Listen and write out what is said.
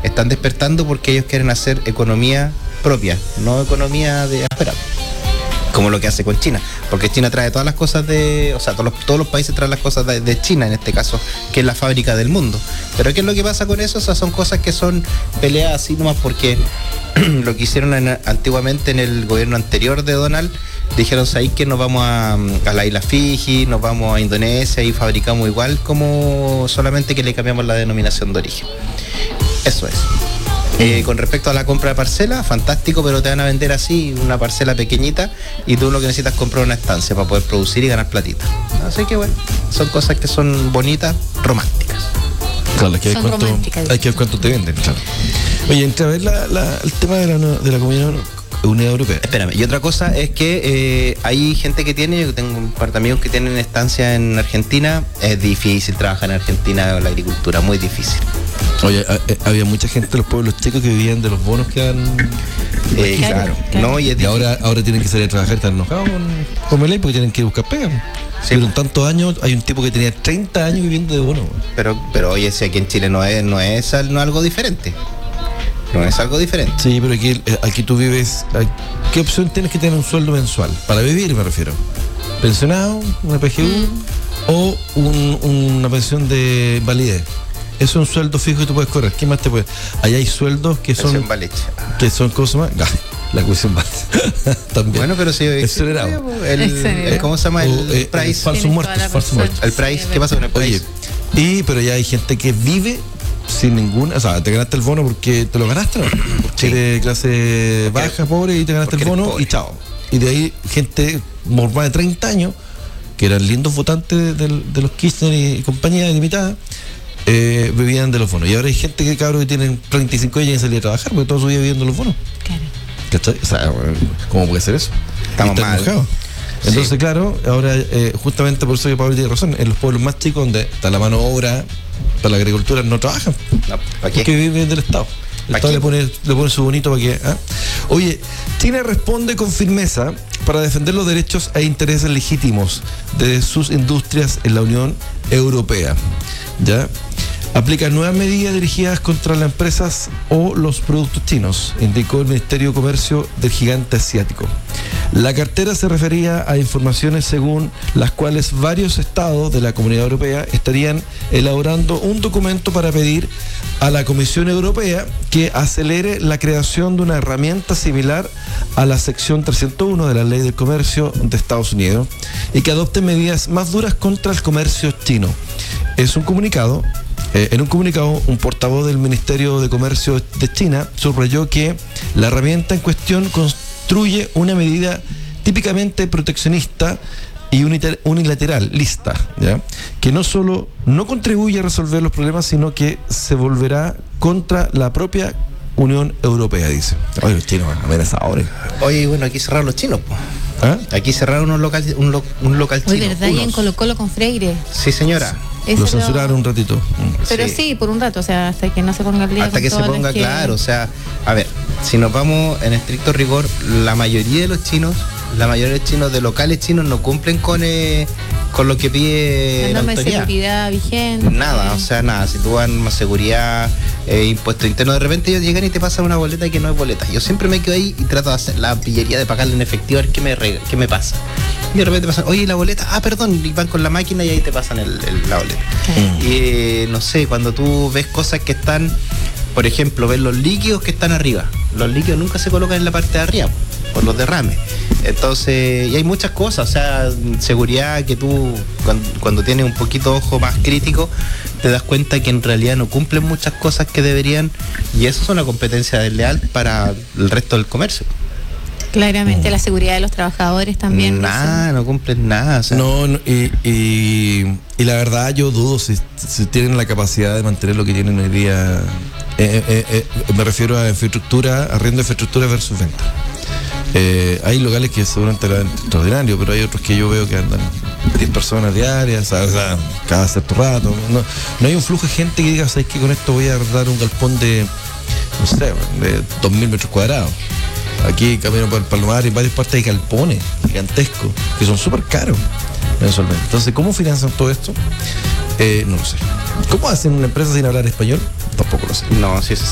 están despertando porque ellos quieren hacer economía propia, no economía de afuera, como lo que hace con China, porque China trae todas las cosas todos los países traen las cosas de China, en este caso, que es la fábrica del mundo. Pero ¿qué es lo que pasa con eso? O sea, son cosas que son peleadas así nomás porque lo que hicieron antiguamente en el gobierno anterior de Donald, dijeron, ¿sabéis que nos vamos a la isla Fiji, nos vamos a Indonesia y fabricamos igual, como solamente que le cambiamos la denominación de origen? Eso es. Con respecto a la compra de parcela, fantástico, pero te van a vender así una parcela pequeñita y tú lo que necesitas es comprar una estancia para poder producir y ganar platita. Así que bueno, son cosas que son bonitas, románticas. Claro, hay que ver cuánto te venden, claro. Oye, entra a ver el tema de la Comunidad Europea. Espérame, y otra cosa es que hay gente que yo tengo un par de amigos que tienen estancia en Argentina. Es difícil trabajar en Argentina en la agricultura, muy difícil. Oye, había mucha gente de los pueblos chicos que vivían de los bonos que dan. Claro. No, y ahora tienen que salir a trabajar, están enojados con Meley porque tienen que ir a buscar pega. Sí. Pero en tantos años hay un tipo que tenía 30 años viviendo de bonos. Pero oye, si aquí en Chile no es algo diferente. No es algo diferente. Sí, pero aquí tú vives. ¿Qué opción tienes que tener un sueldo mensual? Para vivir, me refiero. Pensionado, una PGU o una pensión de validez. Eso es un sueldo fijo que tú puedes correr. ¿Qué más te puedes? Allá hay sueldos que son. Que son cosas más. La cuestión base. También. Bueno, pero si acelerado. ¿Cómo se llama? El price. Falsos muertos. El price. ¿Qué pasa con el price? Oye, pero ya hay gente que vive sin ninguna, o sea, te ganaste el bono porque te lo ganaste, ¿no? Porque eres clase baja, pobre, y te ganaste el bono y chao. Y de ahí gente por más de 30 años, que eran lindos votantes de los Kirchner y compañía limitada, vivían de los bonos. Y ahora hay gente que tienen 35 años y salir a trabajar porque toda su vida viviendo los bonos. Claro. ¿Cachai? O sea, ¿cómo puede ser eso? Estamos mal. Enojados. Entonces, claro, ahora justamente por eso que Pablo tiene razón, en los pueblos más chicos donde está la mano obra para la agricultura no trabajan. No, ¿para qué? Porque viven del Estado. El Estado le pone su bonito para que. Oye, China responde con firmeza para defender los derechos e intereses legítimos de sus industrias en la Unión Europea. ¿Ya? Aplica nuevas medidas dirigidas contra las empresas o los productos chinos, indicó el Ministerio de Comercio del gigante asiático. La cartera se refería a informaciones según las cuales varios estados de la Comunidad Europea estarían elaborando un documento para pedir a la Comisión Europea que acelere la creación de una herramienta similar a la sección 301 de la Ley del Comercio de Estados Unidos y que adopte medidas más duras contra el comercio chino. Es un comunicado. En un comunicado, un portavoz del Ministerio de Comercio de China subrayó que la herramienta en cuestión construye una medida típicamente proteccionista y unilateralista, ¿ya? Que no solo no contribuye a resolver los problemas, sino que se volverá contra la propia Unión Europea, dice. Oye, los chinos amenazadores. Oye, bueno, aquí cerraron los chinos, pues. ¿Ah? Aquí cerraron un local chino. Oye, ¿verdad? Y en Colo-Colo con Freire. Sí, señora. Lo censuraron un ratito. Pero sí, por un rato, o sea, hasta que no se ponga el día. Hasta que se ponga claro, o sea, a ver, si nos vamos en estricto rigor, la mayoría de los chinos de locales chinos no cumplen con lo que pide la autoridad. De seguridad vigente. Nada, o sea, nada. Si tú vas más seguridad, impuesto interno, de repente ellos llegan y te pasan una boleta que no es boleta. Yo siempre me quedo ahí y trato de hacer la pillería de pagarle en efectivo a ver qué me pasa. Y de repente pasan, oye, la boleta, perdón, y van con la máquina y ahí te pasan la boleta. Y no sé, cuando tú ves cosas que están, por ejemplo, ves los líquidos que están arriba. Los líquidos nunca se colocan en la parte de arriba, por los derrames. Entonces, y hay muchas cosas, o sea, seguridad que tú, cuando tienes un poquito ojo más crítico, te das cuenta que en realidad no cumplen muchas cosas que deberían, y eso es una competencia desleal para el resto del comercio. Claramente, la seguridad de los trabajadores también. No cumplen nada. O sea. Y la verdad yo dudo si tienen la capacidad de mantener lo que tienen hoy día. Me refiero a infraestructura, arriendo de infraestructura versus venta. Hay locales que seguramente eran extraordinarios, pero hay otros que yo veo que andan 10 personas diarias, o sea, cada cierto rato. No hay un flujo de gente que diga, ¿sabes qué? Con esto voy a dar un galpón de, no sé, de 2.000 metros cuadrados. Aquí camino por el Palomar y en varias partes hay galpones gigantescos que son súper caros mensualmente. Entonces, ¿cómo financian todo esto? No lo sé. ¿Cómo hacen una empresa sin hablar español? Tampoco lo sé. No, sí,